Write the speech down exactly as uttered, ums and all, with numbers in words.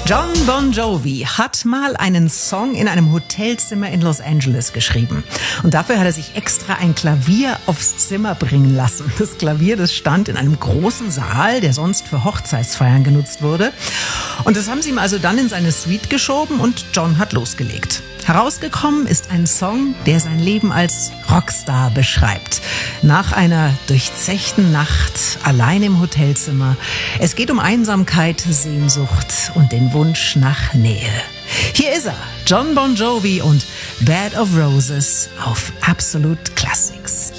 Jon Bon Jovi hat mal einen Song in einem Hotelzimmer in Los Angeles geschrieben. Und dafür hat er sich extra ein Klavier aufs Zimmer bringen lassen. Das Klavier, das stand in einem großen Saal, der sonst für Hochzeitsfeiern genutzt wurde. Und das haben sie ihm also dann in seine Suite geschoben und John hat losgelegt. Herausgekommen ist ein Song, der sein Leben als Rockstar beschreibt. Nach einer durchzechten Nacht allein im Hotelzimmer. Es geht um Einsamkeit, Sehnsucht und den Wunsch nach Nähe. Hier ist er, Jon Bon Jovi und Bed of Roses auf Absolute Classics.